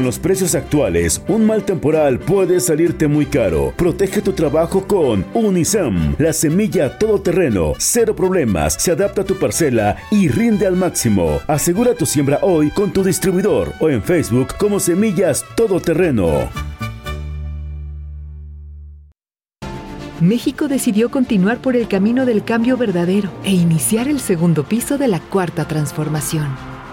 Con los precios actuales, un mal temporal puede salirte muy caro. Protege tu trabajo con Unisem, la semilla todoterreno, cero problemas, se adapta a tu parcela y rinde al máximo. Asegura tu siembra hoy con tu distribuidor o en Facebook como Semillas Todoterreno. México decidió continuar por el camino del cambio verdadero e iniciar el segundo piso de la Cuarta Transformación.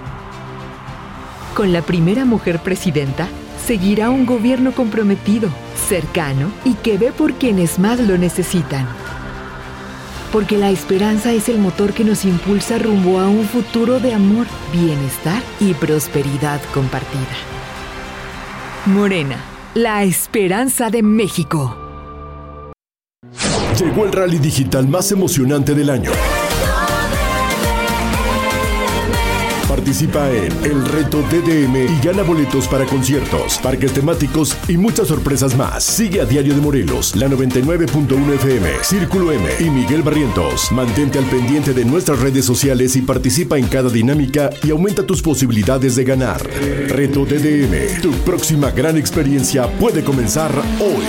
Con la primera mujer presidenta, seguirá un gobierno comprometido, cercano y que ve por quienes más lo necesitan. Porque la esperanza es el motor que nos impulsa rumbo a un futuro de amor, bienestar y prosperidad compartida. Morena, la esperanza de México. Llegó el rally digital más emocionante del año. Participa en el reto DDM y gana boletos para conciertos, parques temáticos y muchas sorpresas más. Sigue a Diario de Morelos, la 99.1 FM, Círculo M y Miguel Barrientos. Mantente al pendiente de nuestras redes sociales y participa en cada dinámica y aumenta tus posibilidades de ganar. Reto DDM, tu próxima gran experiencia puede comenzar hoy.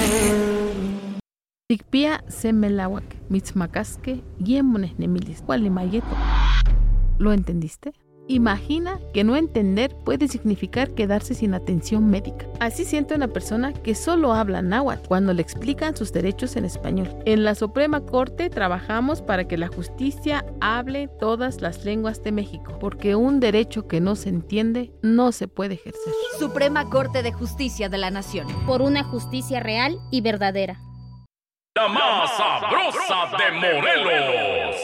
Tikpia semelawak, mitzmacasque, guiemones nemilis, gualimayeto. ¿Lo entendiste? Imagina que no entender puede significar quedarse sin atención médica. Así siente una persona que solo habla náhuatl cuando le explican sus derechos en español. En la Suprema Corte trabajamos para que la justicia hable todas las lenguas de México, porque un derecho que no se entiende no se puede ejercer. Suprema Corte de Justicia de la Nación. Por una justicia real y verdadera. La más sabrosa de Morelos.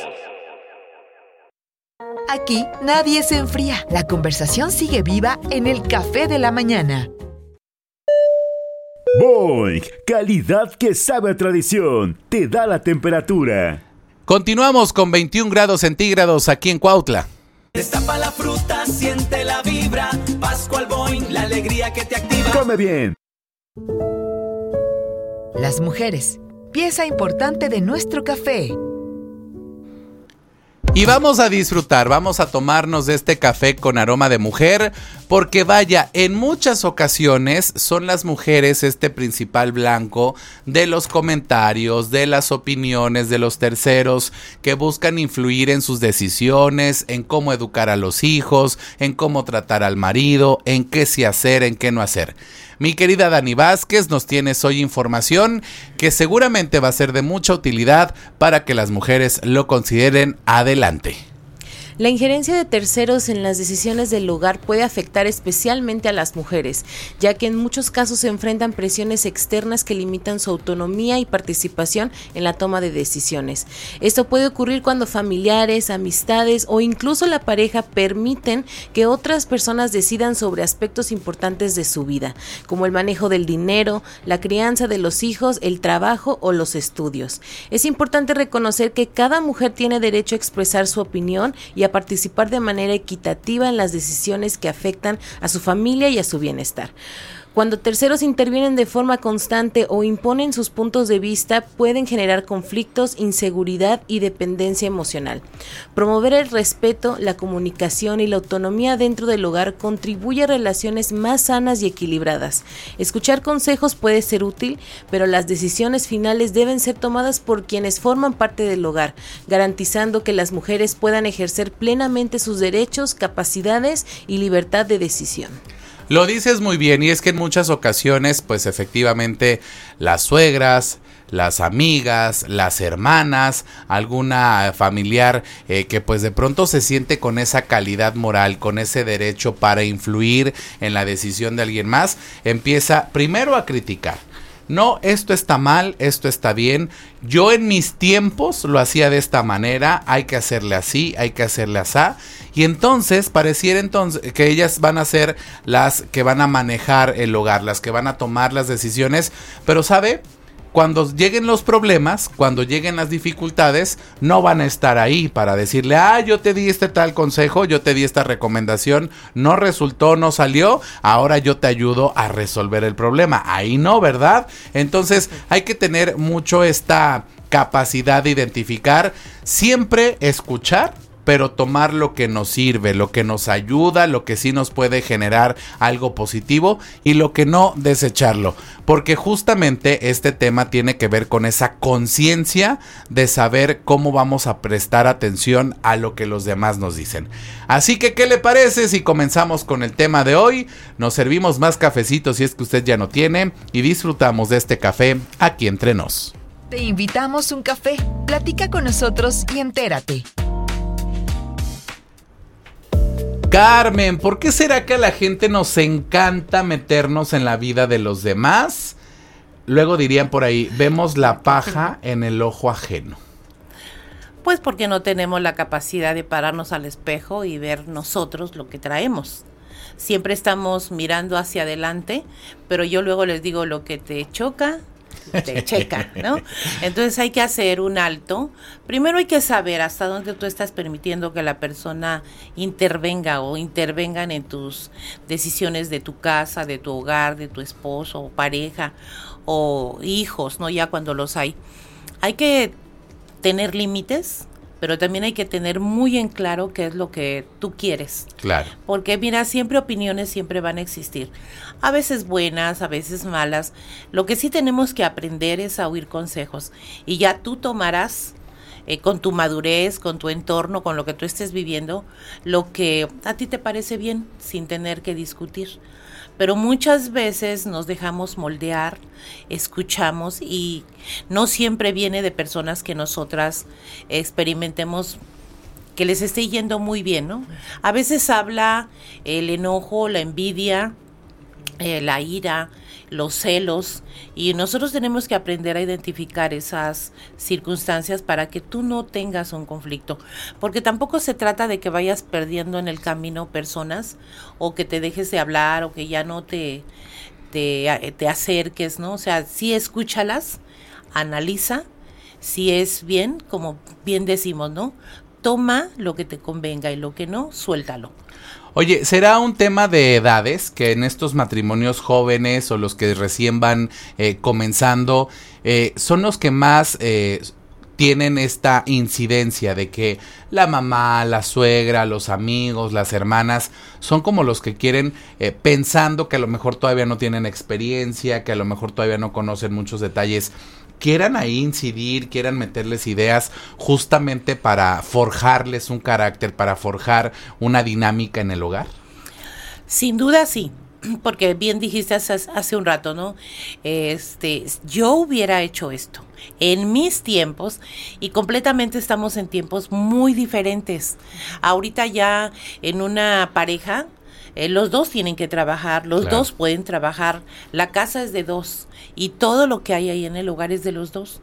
Aquí nadie se enfría. La conversación sigue viva en el Café de la Mañana. Boing, calidad que sabe a tradición. Te da la temperatura. Continuamos con 21 grados centígrados aquí en Cuautla. Destapa la fruta, siente la vibra. Pascual Boing, la alegría que te activa. Come bien. Las mujeres, pieza importante de nuestro café. Y vamos a disfrutar, vamos a tomarnos de este café con aroma de mujer, porque vaya, en muchas ocasiones son las mujeres este principal blanco de los comentarios, de las opiniones de los terceros que buscan influir en sus decisiones, en cómo educar a los hijos, en cómo tratar al marido, en qué sí hacer, en qué no hacer. Mi querida Dani Vázquez, nos tienes hoy información que seguramente va a ser de mucha utilidad para que las mujeres lo consideren. Adelante. La injerencia de terceros en las decisiones del hogar puede afectar especialmente a las mujeres, ya que en muchos casos se enfrentan presiones externas que limitan su autonomía y participación en la toma de decisiones. Esto puede ocurrir cuando familiares, amistades o incluso la pareja permiten que otras personas decidan sobre aspectos importantes de su vida, como el manejo del dinero, la crianza de los hijos, el trabajo o los estudios. Es importante reconocer que cada mujer tiene derecho a expresar su opinión y a participar de manera equitativa en las decisiones que afectan a su familia y a su bienestar. Cuando terceros intervienen de forma constante o imponen sus puntos de vista, pueden generar conflictos, inseguridad y dependencia emocional. Promover el respeto, la comunicación y la autonomía dentro del hogar contribuye a relaciones más sanas y equilibradas. Escuchar consejos puede ser útil, pero las decisiones finales deben ser tomadas por quienes forman parte del hogar, garantizando que las mujeres puedan ejercer plenamente sus derechos, capacidades y libertad de decisión. Lo dices muy bien, y es que en muchas ocasiones, pues efectivamente, las suegras, las amigas, las hermanas, alguna familiar que pues de pronto se siente con esa calidad moral, con ese derecho para influir en la decisión de alguien más, empieza primero a criticar. No, esto está mal, esto está bien. Yo en mis tiempos lo hacía de esta manera, hay que hacerle así, hay que hacerle asá. Y entonces, pareciera entonces que ellas van a ser las que van a manejar el hogar, las que van a tomar las decisiones. Pero ¿sabe? Cuando lleguen los problemas, cuando lleguen las dificultades, no van a estar ahí para decirle, yo te di este tal consejo, yo te di esta recomendación, no resultó, no salió, ahora yo te ayudo a resolver el problema. Ahí no, ¿verdad? Entonces hay que tener mucho esta capacidad de identificar, siempre escuchar, pero tomar lo que nos sirve, lo que nos ayuda, lo que sí nos puede generar algo positivo y lo que no, desecharlo. Porque justamente este tema tiene que ver con esa conciencia de saber cómo vamos a prestar atención a lo que los demás nos dicen. Así que, ¿qué le parece si comenzamos con el tema de hoy? Nos servimos más cafecitos si es que usted ya no tiene y disfrutamos de este café aquí entre nos. Te invitamos un café, platica con nosotros y entérate. Carmen, ¿por qué será que a la gente nos encanta meternos en la vida de los demás? Luego dirían por ahí, vemos la paja en el ojo ajeno. Pues porque no tenemos la capacidad de pararnos al espejo y ver nosotros lo que traemos. Siempre estamos mirando hacia adelante, pero yo luego les digo, lo que te choca, te checa, ¿no? Entonces hay que hacer un alto. Primero hay que saber hasta dónde tú estás permitiendo que la persona intervenga o intervengan en tus decisiones de tu casa, de tu hogar, de tu esposo o pareja o hijos, ¿no? Ya cuando los hay. Hay que tener límites, pero también hay que tener muy en claro qué es lo que tú quieres. Claro. Porque mira, siempre opiniones siempre van a existir. A veces buenas, a veces malas. Lo que sí tenemos que aprender es a oír consejos. Y ya tú tomarás con tu madurez, con tu entorno, con lo que tú estés viviendo, lo que a ti te parece bien sin tener que discutir. Pero muchas veces nos dejamos moldear, escuchamos y no siempre viene de personas que nosotras experimentemos que les esté yendo muy bien, ¿no? A veces habla el enojo, la envidia, la ira, los celos, y nosotros tenemos que aprender a identificar esas circunstancias para que tú no tengas un conflicto, porque tampoco se trata de que vayas perdiendo en el camino personas o que te dejes de hablar o que ya no te acerques, ¿no? O sea, sí escúchalas, analiza, si es bien, como bien decimos, ¿no? Toma lo que te convenga y lo que no, suéltalo. Oye, ¿será un tema de edades que en estos matrimonios jóvenes o los que recién van comenzando son los que más tienen esta incidencia de que la mamá, la suegra, los amigos, las hermanas son como los que quieren, pensando que a lo mejor todavía no tienen experiencia, que a lo mejor todavía no conocen muchos detalles, quieran ahí incidir, quieran meterles ideas justamente para forjarles un carácter, para forjar una dinámica en el hogar? Sin duda sí, porque bien dijiste hace un rato, ¿no? Yo hubiera hecho esto en mis tiempos y completamente estamos en tiempos muy diferentes. Ahorita ya en una pareja, los dos tienen que trabajar, los dos pueden trabajar, la casa es de dos y todo lo que hay ahí en el hogar es de los dos.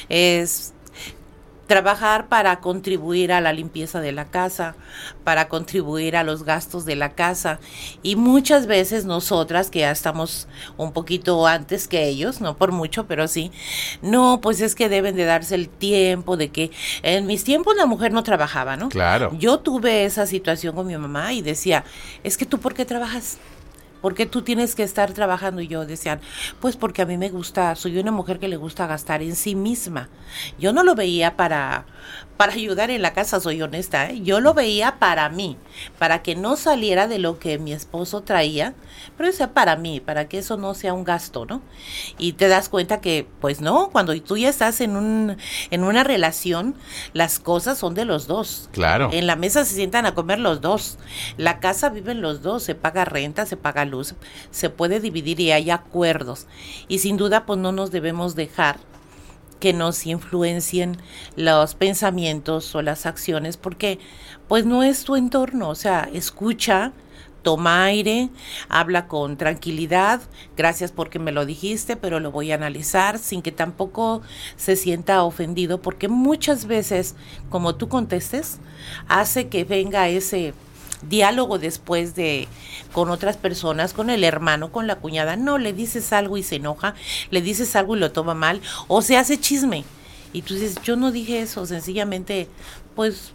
Es trabajar para contribuir a la limpieza de la casa, para contribuir a los gastos de la casa, y muchas veces nosotras que ya estamos un poquito antes que ellos, no por mucho, pero sí, no, pues es que deben de darse el tiempo de que en mis tiempos la mujer no trabajaba, ¿no? Claro. Yo tuve esa situación con mi mamá y decía, es que tú ¿por qué trabajas? ¿Por qué tú tienes que estar trabajando? Y yo decían, pues porque a mí me gusta, soy una mujer que le gusta gastar en sí misma. Yo no lo veía para ayudar en la casa, soy honesta, ¿eh? Yo lo veía para mí, para que no saliera de lo que mi esposo traía, pero sea para mí, para que eso no sea un gasto, ¿no? Y te das cuenta que, pues no, cuando tú ya estás en una relación, las cosas son de los dos. Claro. En la mesa se sientan a comer los dos, la casa viven los dos, se paga renta, se paga luz, se puede dividir y hay acuerdos. Y sin duda, pues no nos debemos dejar que nos influencien los pensamientos o las acciones, porque pues no es tu entorno. O sea, escucha, toma aire, habla con tranquilidad, gracias porque me lo dijiste, pero lo voy a analizar sin que tampoco se sienta ofendido, porque muchas veces, como tú contestes, hace que venga ese diálogo después con otras personas, con el hermano, con la cuñada. No, le dices algo y se enoja, le dices algo y lo toma mal, o se hace chisme y tú dices, yo no dije eso, sencillamente pues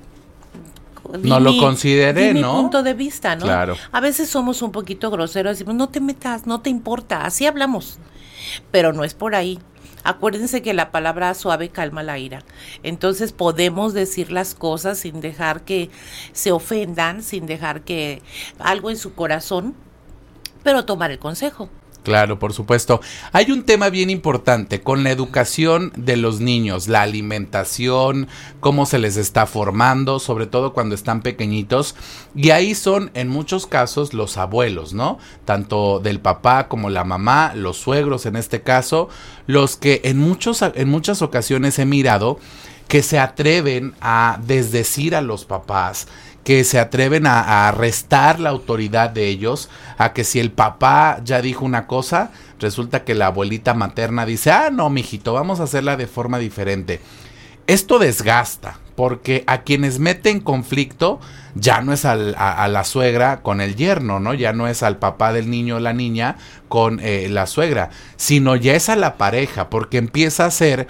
no lo consideré, ¿no? Mi punto de vista, ¿no? Claro. A veces somos un poquito groseros, decimos, no te metas, no te importa, así hablamos, pero no es por ahí. Acuérdense que la palabra suave calma la ira. Entonces podemos decir las cosas sin dejar que se ofendan, sin dejar que algo en su corazón, pero tomar el consejo. Claro, por supuesto. Hay un tema bien importante con la educación de los niños, la alimentación, cómo se les está formando, sobre todo cuando están pequeñitos. Y ahí son, en muchos casos, los abuelos, ¿no? Tanto del papá como la mamá, los suegros en este caso, los que en muchas ocasiones he mirado que se atreven a desdecir a los papás, que se atreven a restar la autoridad de ellos, a que si el papá ya dijo una cosa, resulta que la abuelita materna dice, no, mijito, vamos a hacerla de forma diferente. Esto desgasta, porque a quienes meten conflicto ya no es a la suegra con el yerno, ¿no? Ya no es al papá del niño o la niña con la suegra, sino ya es a la pareja, porque empieza a ser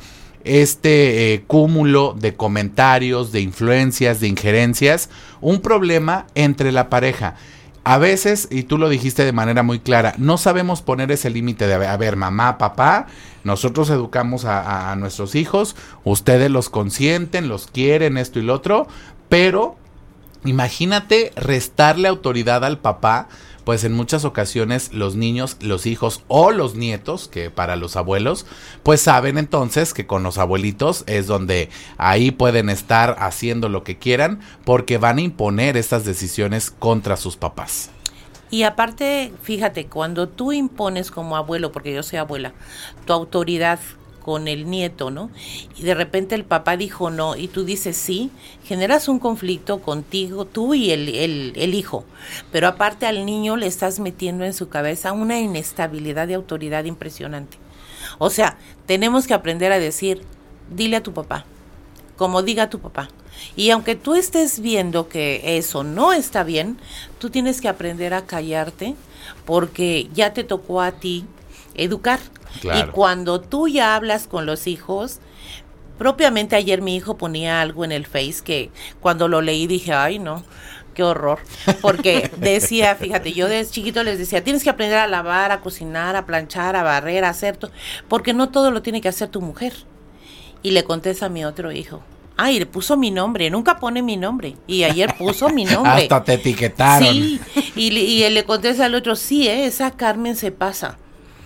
cúmulo de comentarios, de influencias, de injerencias, un problema entre la pareja. A veces, y tú lo dijiste de manera muy clara, no sabemos poner ese límite de, a ver, mamá, papá, nosotros educamos a nuestros hijos, ustedes los consienten, los quieren, esto y lo otro, pero imagínate restarle autoridad al papá. Pues en muchas ocasiones los niños, los hijos o los nietos, que para los abuelos, pues saben entonces que con los abuelitos es donde ahí pueden estar haciendo lo que quieran porque van a imponer estas decisiones contra sus papás. Y aparte, fíjate, cuando tú impones como abuelo, porque yo soy abuela, tu autoridad con el nieto, ¿no? Y de repente el papá dijo no y tú dices sí, generas un conflicto contigo, tú y el hijo, pero aparte al niño le estás metiendo en su cabeza una inestabilidad de autoridad impresionante. O sea, tenemos que aprender a decir, dile a tu papá, como diga tu papá. Y aunque tú estés viendo que eso no está bien, tú tienes que aprender a callarte porque ya te tocó a ti educar. Claro. Y cuando tú ya hablas con los hijos, propiamente ayer mi hijo ponía algo en el Face que cuando lo leí dije, ay no, qué horror, porque decía, fíjate, yo desde chiquito les decía, tienes que aprender a lavar, a cocinar, a planchar, a barrer, a hacer todo, porque no todo lo tiene que hacer tu mujer. Y le contesta a mi otro hijo, ay, le puso mi nombre, nunca pone mi nombre, y ayer puso mi nombre. Hasta te etiquetaron. Sí, y él le contesta al otro, sí, esa Carmen se pasa.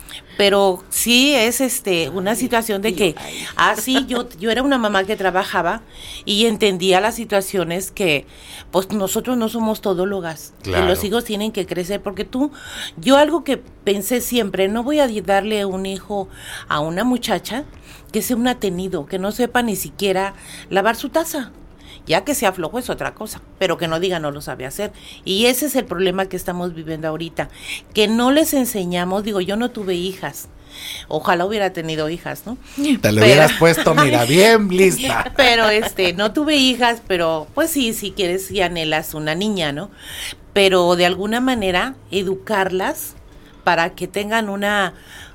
Pero sí es una situación de que, sí, yo era una mamá que trabajaba y entendía las situaciones que, pues nosotros no somos todólogas, claro. Que los hijos tienen que crecer, porque yo algo que pensé siempre, no voy a darle un hijo a una muchacha que sea un atenido, que no sepa ni siquiera lavar su taza. Ya que sea flojo es otra cosa, pero que no diga no lo sabe hacer. Y ese es el problema que estamos viviendo ahorita, que no les enseñamos, yo no tuve hijas, ojalá hubiera tenido hijas, ¿no? Te lo hubieras puesto, mira, bien lista. Pero no tuve hijas, pero pues sí, si quieres y anhelas una niña, ¿no? Pero de alguna manera educarlas para que tengan una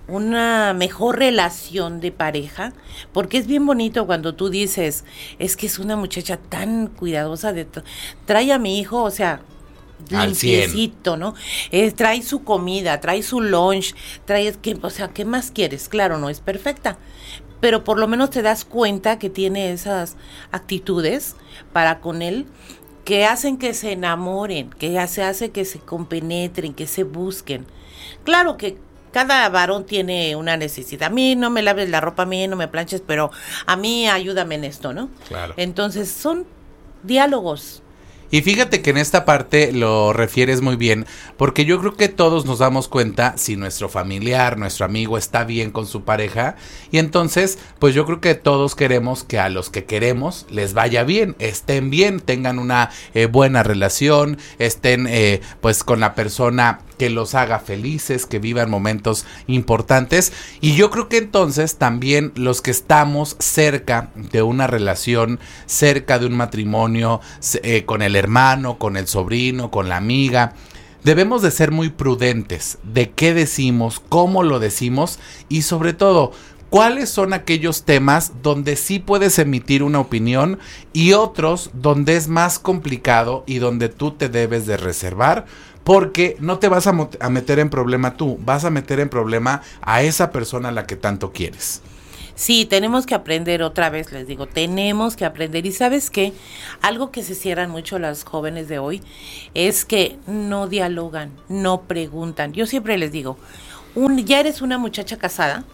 mejor relación de pareja, porque es bien bonito cuando tú dices, es que es una muchacha tan cuidadosa trae a mi hijo, o sea, limpiecito, ¿no? Trae su comida, trae su lunch, ¿qué más quieres? Claro, no es perfecta, pero por lo menos te das cuenta que tiene esas actitudes para con él, que hacen que se enamoren, que hace que se compenetren, que se busquen. Claro que cada varón tiene una necesidad. A mí no me laves la ropa, a mí no me planches, pero a mí ayúdame en esto, ¿no? Claro. Entonces son diálogos. Y fíjate que en esta parte lo refieres muy bien, porque yo creo que todos nos damos cuenta si nuestro familiar, nuestro amigo está bien con su pareja, y entonces pues yo creo que todos queremos que a los que queremos les vaya bien, estén bien, tengan una buena relación, estén pues con la persona que los haga felices, que vivan momentos importantes. Y yo creo que entonces también los que estamos cerca de una relación, cerca de un matrimonio, con el hermano, con el sobrino, con la amiga, debemos de ser muy prudentes de qué decimos, cómo lo decimos y sobre todo, ¿cuáles son aquellos temas donde sí puedes emitir una opinión y otros donde es más complicado y donde tú te debes de reservar? Porque no te vas a meter en problema tú, vas a meter en problema a esa persona a la que tanto quieres. Sí, tenemos que aprender otra vez, les digo, tenemos que aprender. Y ¿sabes qué? Algo que se cierran mucho las jóvenes de hoy es que no dialogan, no preguntan. Yo siempre les digo, ya eres una muchacha casada,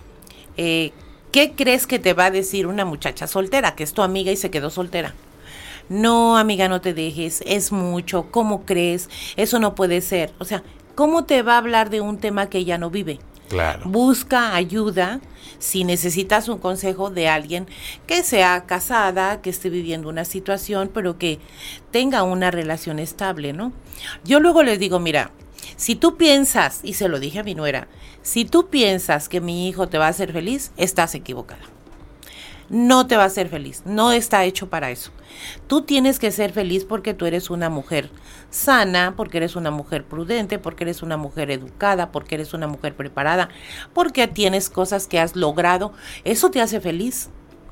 ¿qué crees que te va a decir una muchacha soltera, que es tu amiga y se quedó soltera? No, amiga, no te dejes, es mucho, ¿cómo crees? Eso no puede ser. O sea, ¿cómo te va a hablar de un tema que ella no vive? Claro. Busca ayuda si necesitas un consejo de alguien que sea casada, que esté viviendo una situación, pero que tenga una relación estable, ¿no? Yo luego les digo, mira, si tú piensas, y se lo dije a mi nuera, si tú piensas que mi hijo te va a hacer feliz, estás equivocada. No te va a hacer feliz, no está hecho para eso. Tú tienes que ser feliz porque tú eres una mujer sana, porque eres una mujer prudente, porque eres una mujer educada, porque eres una mujer preparada, porque tienes cosas que has logrado. Eso te hace feliz.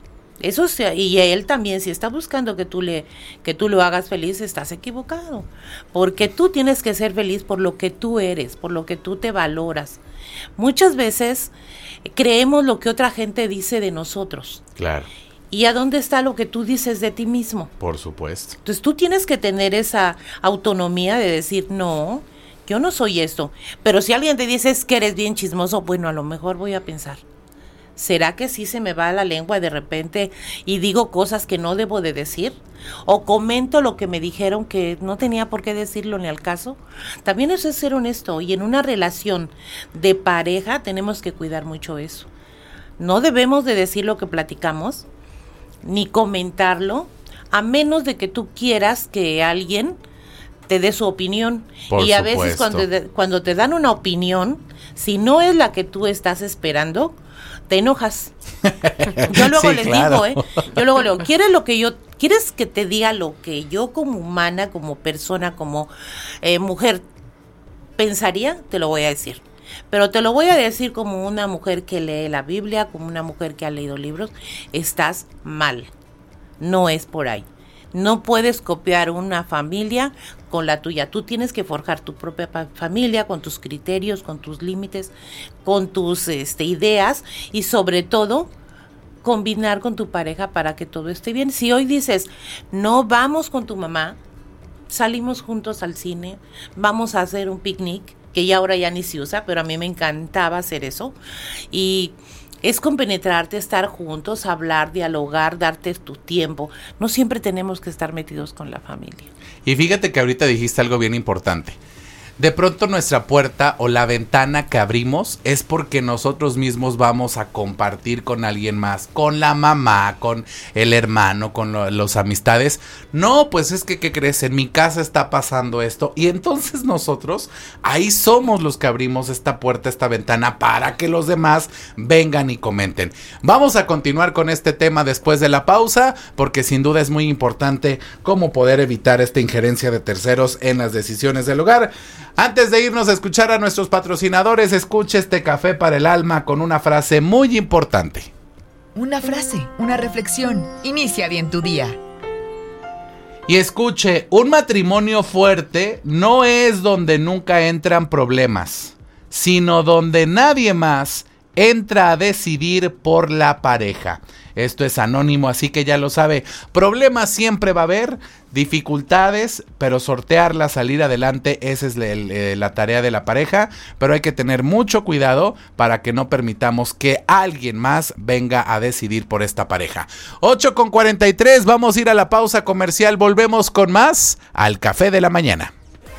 Y él también, si está buscando que tú lo hagas feliz, estás equivocado. Porque tú tienes que ser feliz por lo que tú eres, por lo que tú te valoras. Muchas veces creemos lo que otra gente dice de nosotros. Claro. ¿Y a dónde está lo que tú dices de ti mismo? Por supuesto. Entonces tú tienes que tener esa autonomía de decir, no, yo no soy esto. Pero si alguien te dice es que eres bien chismoso, bueno, a lo mejor voy a pensar, ¿será que sí se me va la lengua de repente y digo cosas que no debo de decir? ¿O comento lo que me dijeron que no tenía por qué decirlo ni al caso? También eso es ser honesto, y en una relación de pareja tenemos que cuidar mucho eso. No debemos de decir lo que platicamos, ni comentarlo, a menos de que tú quieras que alguien te dé su opinión. Y a veces cuando te dan una opinión, si no es la que tú estás esperando, te enojas. Yo luego les digo, yo luego le digo, ¿quieres que te diga lo que yo como humana, como persona, como mujer pensaría? Te lo voy a decir. Pero te lo voy a decir como una mujer que lee la Biblia, como una mujer que ha leído libros. Estás mal. No es por ahí. No puedes copiar una familia con la tuya. Tú tienes que forjar tu propia familia con tus criterios, con tus límites, con tus ideas, y sobre todo combinar con tu pareja para que todo esté bien. Si hoy dices, no vamos con tu mamá, salimos juntos al cine, vamos a hacer un picnic, que ya ahora ya ni se usa, pero a mí me encantaba hacer eso, y es compenetrarte, estar juntos, hablar, dialogar, darte tu tiempo. No siempre tenemos que estar metidos con la familia. Y fíjate que ahorita dijiste algo bien importante. De pronto nuestra puerta o la ventana que abrimos es porque nosotros mismos vamos a compartir con alguien más, con la mamá, con el hermano, con los amistades. No, pues es que, ¿qué crees? En mi casa está pasando esto. Y entonces nosotros ahí somos los que abrimos esta puerta, esta ventana, para que los demás vengan y comenten. Vamos a continuar con este tema después de la pausa, porque sin duda es muy importante cómo poder evitar esta injerencia de terceros en las decisiones del hogar. Antes de irnos a escuchar a nuestros patrocinadores, escuche este café para el alma con una frase muy importante. Una frase, una reflexión. Inicia bien tu día. Y escuche, un matrimonio fuerte no es donde nunca entran problemas, sino donde nadie más entra a decidir por la pareja. Esto es anónimo, así que ya lo sabe. Problemas siempre va a haber, dificultades, pero sortearlas, salir adelante, esa es la tarea de la pareja. Pero hay que tener mucho cuidado para que no permitamos que alguien más venga a decidir por esta pareja. 8:43, vamos a ir a la pausa comercial. Volvemos con más al Café de la Mañana.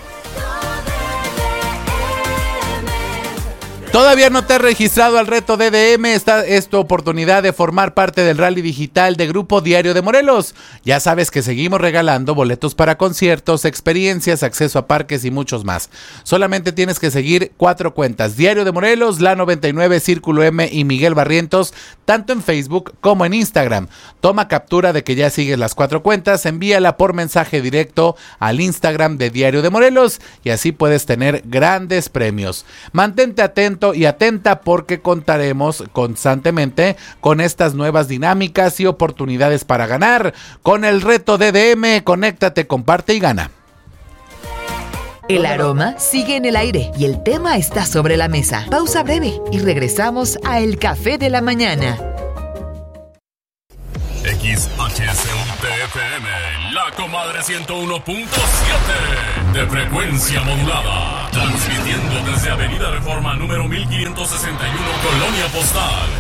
¿Todavía no te has registrado al reto DDM? Esta es tu oportunidad de formar parte del rally digital de Grupo Diario de Morelos. Ya sabes que seguimos regalando boletos para conciertos, experiencias, acceso a parques y muchos más. Solamente tienes que seguir 4 cuentas: Diario de Morelos, La 99, Círculo M y Miguel Barrientos, tanto en Facebook como en Instagram. Toma captura de que ya sigues las 4 cuentas, envíala por mensaje directo al Instagram de Diario de Morelos y así puedes tener grandes premios. Mantente atento y atenta porque contaremos constantemente con estas nuevas dinámicas y oportunidades para ganar. Con el reto DDM, conéctate, comparte y gana. El aroma sigue en el aire y el tema está sobre la mesa. Pausa breve y regresamos a El Café de la Mañana. XHCUTFM, La Comadre 101.7 de frecuencia modulada, transmitiendo desde Avenida Reforma número 1561, Colonia Postal,